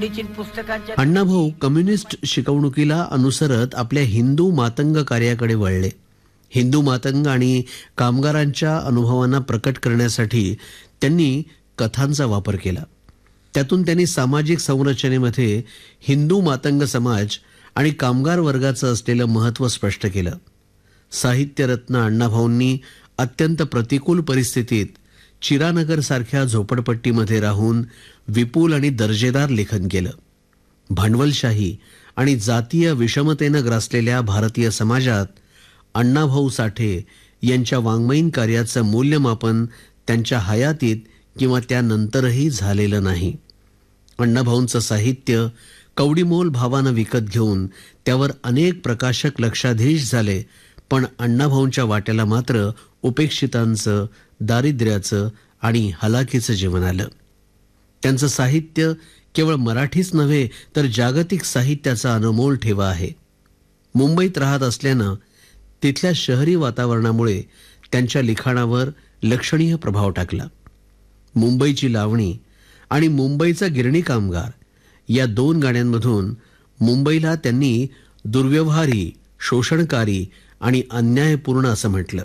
Annabhau communist शिकवणुकीला अनुसरत आपल्या हिंदू मातंग कार्याकडे वळले. हिंदू मातंग आणि कामगारांच्या अनुभवांना प्रकट करण्यासाठी त्यांनी कथांचा वापर केला. त्यातून त्यांनी सामाजिक संरचनेमध्ये हिंदू मातंग समाज आणि कामगार वर्गाचं असलेलं महत्त्व स्पष्ट केलं. साहित्यरत्न अण्णाभाऊंनी अत्यंत प्रतिकूल परिस्थितीत चिरानगर सारख्या झोपडपट्टीमध्ये राहून विपुल आणि दर्जेदार लेखन केलं. भांडवलशाही आणि जातीय विषमतेनं ग्रासलेल्या भारतीय समाजात अण्णाभाऊ साठे यांच्या वाङ्मयीन कार्याचं मूल्यमापन त्यांच्या हयातीत किंवा त्यानंतरही झालेलं नाही. अण्णाभाऊंचं साहित्य कवडीमोल भावानं विकत घेऊन त्यावर अनेक प्रकाशक लक्षाधीश झाले, पण अण्णाभाऊंच्या वाट्याला मात्र उपेक्षितांचं, दारिद्र्याचं आणि हलाखीचं जीवन आलं. त्यांचं साहित्य केवळ मराठीच नव्हे तर जागतिक साहित्याचा अनमोल ठेवा आहे. मुंबईत राहत असल्यानं तिथल्या शहरी वातावरणामुळे त्यांच्या लिखाणावर लक्षणीय प्रभाव टाकला. मुंबईची लावणी आणि मुंबईचा गिरणी कामगार या 2 गाण्यांमधून मुंबईला त्यांनी दुर्व्यवहारी, शोषणकारी आणि अन्यायपूर्ण असं म्हटलं.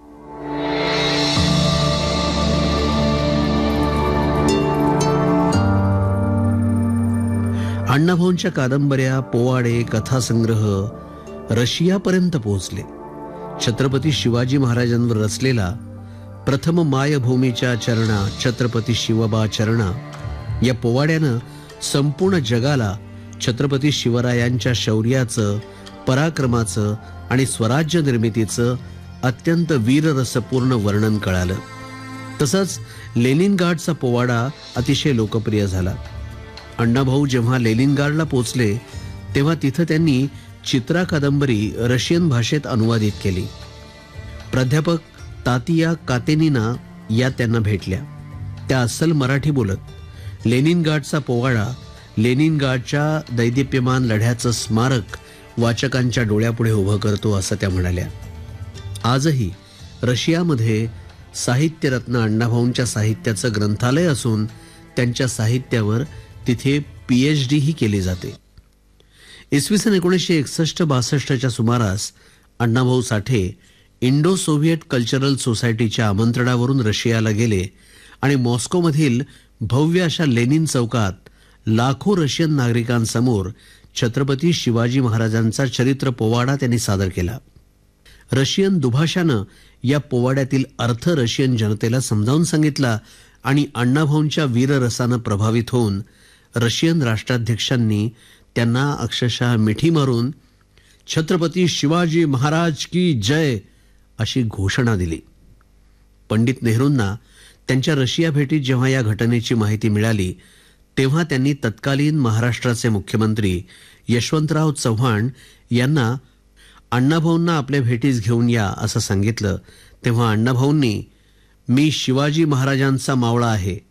अण्णाभाऊंच्या कादंबऱ्या, पोवाडे, कथासंग्रह रशियापर्यंत पोहोचले. छत्रपती शिवाजी महाराजांवर रचलेला प्रथम मायभूमीच्या चरणा छत्रपती शिवबा चरणा या पोवाड्यानं संपूर्ण जगाला छत्रपती शिवरायांच्या शौर्याचं, पराक्रमाचं आणि स्वराज्य निर्मितीचं अत्यंत वीररसपूर्ण वर्णन कळालं. तसंच लेनिनग्राडचा पोवाडा अतिशय लोकप्रिय झाला. अण्णाभाऊ जेव्हा लेनिनग्राडला पोचले तेव्हा तिथं त्यांनी चित्रा कादंबरी रशियन भाषेत अनुवादित केली. प्राध्यापक तातिया कातेनिना या त्यांना भेटल्या. त्या अस्सल मराठी बोलत. लेनिनग्राडचा पोवाडा लेनिनग्राडच्या दैदिप्यमान लढ्याचं स्मारक वाचकांच्या डोळ्यापुढे उभं करतो असं त्या म्हणाल्या. आजही रशियामध्ये साहित्यरत्न अण्णाभाऊंच्या साहित्याचं ग्रंथालय असून त्यांच्या साहित्यावर तिथे PhD ही केली जाते. इसवी सन 1961-62च्या सुमारास Annabhau Sathe Indo Soviet cultural सोसायटीच्या आमंत्रणावरून रशियाला गेले आणि मॉस्कोमधील भव्य अशा लेनिन चौकात लाखो रशियन नागरिकांसमोर छत्रपती शिवाजी महाराजांचा चरित्र पोवाडा त्यांनी सादर केला. रशियन दुभाषानं या पोवाड्यातील अर्थ रशियन जनतेला समजावून सांगितला आणि अण्णाभाऊंच्या वीररसानं प्रभावित होऊन रशियन राष्ट्राध्यक्षांनी त्यांना अक्षरशः मिठी मारून छत्रपती शिवाजी महाराज की जय अशी घोषणा दिली. पंडित नेहरूंना त्यांच्या रशिया भेटीत जेव्हा या घटनेची माहिती मिळाली तेव्हा त्यांनी तत्कालीन महाराष्ट्राचे मुख्यमंत्री यशवंतराव चव्हाण यांना अण्णाभाऊंना आपल्या भेटीस घेऊन या असं सांगितलं. तेव्हा अण्णाभाऊंनी, मी शिवाजी महाराजांचा मावळा आहे